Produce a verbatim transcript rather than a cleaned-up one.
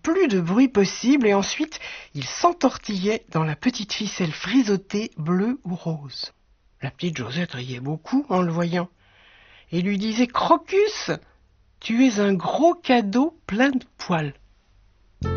plus de bruit possible et ensuite il s'entortillait dans la petite ficelle frisottée bleue ou rose. La petite Josette riait beaucoup en le voyant et lui disait « Crocus, tu es un gros cadeau plein de poils.